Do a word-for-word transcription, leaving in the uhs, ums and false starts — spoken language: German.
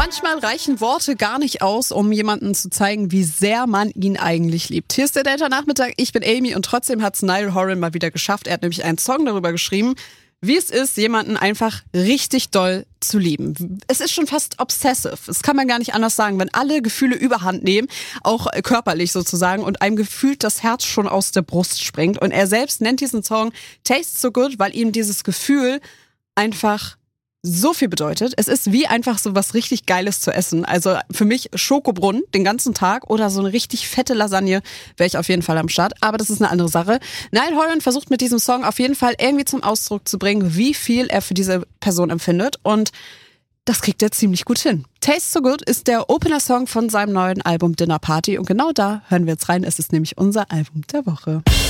Manchmal reichen Worte gar nicht aus, um jemandem zu zeigen, wie sehr man ihn eigentlich liebt. Hier ist der Delta-Nachmittag, ich bin Amy und trotzdem hat es Niall Horan mal wieder geschafft. Er hat nämlich einen Song darüber geschrieben, wie es ist, jemanden einfach richtig doll zu lieben. Es ist schon fast obsessive. Das kann man gar nicht anders sagen, wenn alle Gefühle überhand nehmen, auch körperlich sozusagen, und einem gefühlt das Herz schon aus der Brust springt. Und er selbst nennt diesen Song Taste So Good, weil ihm dieses Gefühl einfach so viel bedeutet. Es ist wie einfach so was richtig Geiles zu essen. Also für mich Schokobrunnen den ganzen Tag oder so eine richtig fette Lasagne wäre ich auf jeden Fall am Start. Aber das ist eine andere Sache. Niall Horan versucht mit diesem Song auf jeden Fall irgendwie zum Ausdruck zu bringen, wie viel er für diese Person empfindet. Und das kriegt er ziemlich gut hin. Taste So Good ist der Opener-Song von seinem neuen Album Dinner Party. Und genau da hören wir jetzt rein. Es ist nämlich unser Album der Woche.